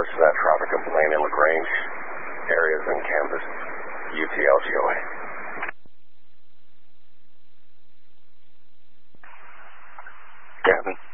to that traffic complaint in LaGrange. Areas in Kansas. UTLGOA. Captain.